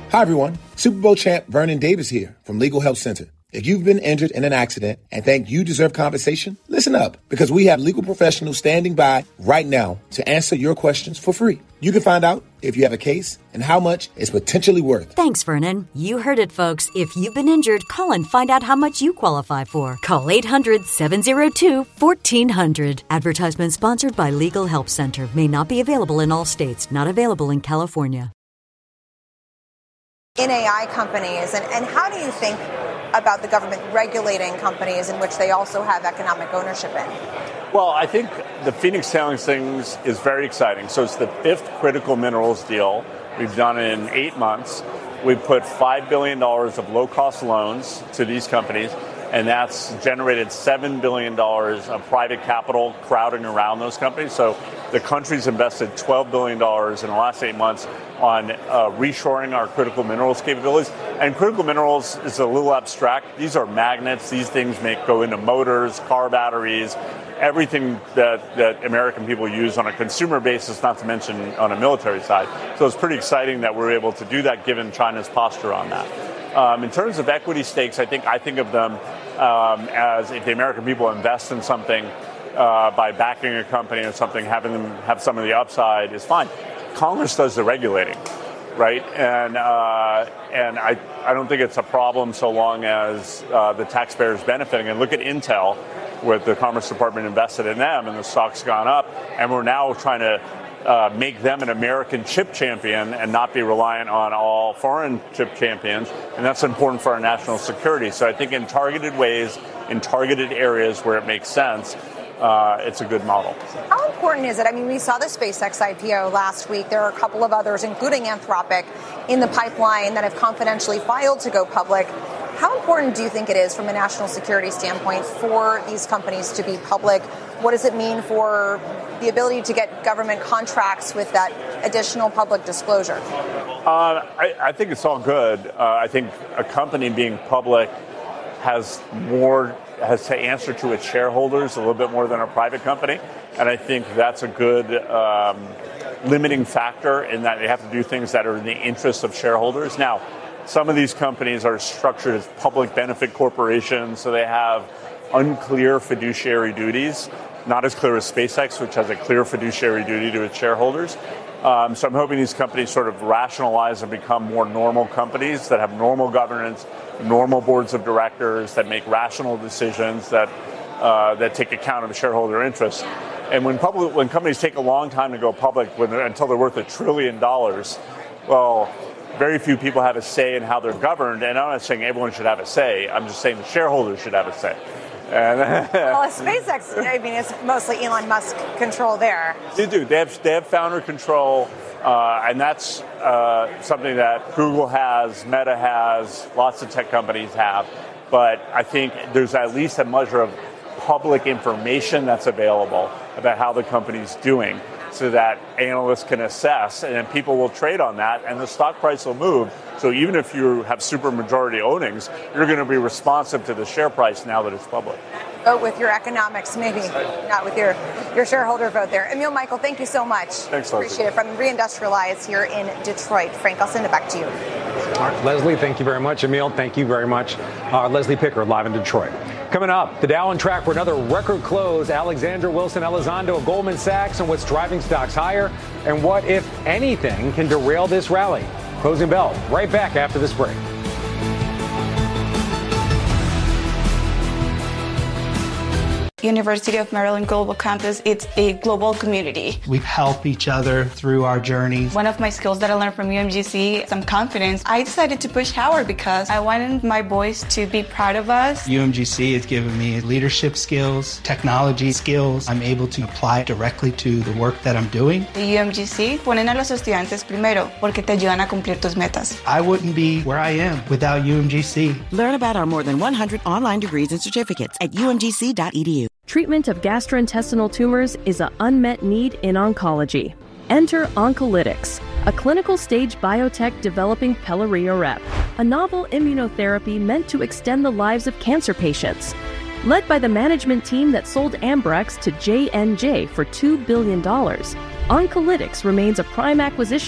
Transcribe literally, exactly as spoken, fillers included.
Hi, everyone. Super Bowl champ Vernon Davis here from Legal Help Center. If you've been injured in an accident and think you deserve compensation, listen up, because we have legal professionals standing by right now to answer your questions for free. You can find out if you have a case and how much it's potentially worth. Thanks, Vernon. You heard it, folks. If you've been injured, call and find out how much you qualify for. Call eight hundred, seven oh two, fourteen hundred. Advertisement sponsored by Legal Help Center. May not be available in all states. Not available in California. In A I companies, and, and how do you think about the government regulating companies in which they also have economic ownership in? Well, I think the Phoenix Tailings thing is very exciting. So it's the fifth critical minerals deal. We've done it in eight months. We've put five billion dollars of low-cost loans to these companies, and that's generated seven billion dollars of private capital crowding around those companies. So the country's invested twelve billion dollars in the last eight months on uh, reshoring our critical minerals capabilities. And critical minerals is a little abstract. These are magnets. These things make go into motors, car batteries, everything that, that American people use on a consumer basis, not to mention on a military side. So it's pretty exciting that we're able to do that given China's posture on that. Um, in terms of equity stakes, I think I think of them um, as if the American people invest in something uh, by backing a company or something, having them have some of the upside is fine. Congress does the regulating, right? And uh, and I, I don't think it's a problem so long as uh, the taxpayers benefiting. And look at Intel, where the Commerce Department invested in them and the stock's gone up. And we're now trying to uh, make them an American chip champion and not be reliant on all foreign chip champions. And that's important for our national security. So I think in targeted ways, in targeted areas where it makes sense, Uh, it's a good model. How important is it? I mean, we saw the SpaceX I P O last week. There are a couple of others, including Anthropic, in the pipeline that have confidentially filed to go public. How important do you think it is from a national security standpoint for these companies to be public? What does it mean for the ability to get government contracts with that additional public disclosure? Uh, I, I think it's all good. Uh, I think a company being public has more has to answer to its shareholders a little bit more than a private company. And I think that's a good um, limiting factor in that they have to do things that are in the interest of shareholders. Now, some of these companies are structured as public benefit corporations, so they have unclear fiduciary duties, not as clear as SpaceX, which has a clear fiduciary duty to its shareholders. Um, so I'm hoping these companies sort of rationalize and become more normal companies that have normal governance, normal boards of directors that make rational decisions that uh, that take account of shareholder interests. And when public, when companies take a long time to go public, when until they're worth a trillion dollars, well, very few people have a say in how they're governed. And I'm not saying everyone should have a say. I'm just saying the shareholders should have a say. And well, SpaceX, I mean, it's mostly Elon Musk control there. They do. They have, they have founder control, uh, and that's uh, something that Google has, Meta has, lots of tech companies have. But I think there's at least a measure of public information that's available about how the company's doing so that analysts can assess, and then people will trade on that, and the stock price will move. So even if you have super majority ownings, you're going to be responsive to the share price now that it's public. Vote with your economics, maybe, not with your, your shareholder vote there. Emil Michael, thank you so much. Thanks, Leslie. Appreciate it. From Reindustrialize here in Detroit. Frank, I'll send it back to you. All right, Leslie, thank you very much. Emil, thank you very much. Uh, Leslie Picker, live in Detroit. Coming up, the Dow on track for another record close. Alexandra Wilson Elizondo of Goldman Sachs on what's driving stocks higher and what, if anything, can derail this rally. Closing bell. Right back after this break. University of Maryland Global Campus, it's a global community. We help each other through our journeys. One of my skills that I learned from U M G C is some confidence. I decided to push Howard because I wanted my boys to be proud of us. U M G C has given me leadership skills, technology skills. I'm able to apply directly to the work that I'm doing. The U M G C ponen a los estudiantes primero porque te ayudan a cumplir tus metas. I wouldn't be where I am without U M G C. Learn about our more than one hundred online degrees and certificates at u m g c dot e d u. Treatment of gastrointestinal tumors is an unmet need in oncology. Enter Oncolytics, a clinical stage biotech developing Pelareorep, a novel immunotherapy meant to extend the lives of cancer patients. Led by the management team that sold Ambrex to J and J for two billion dollars, Oncolytics remains a prime acquisition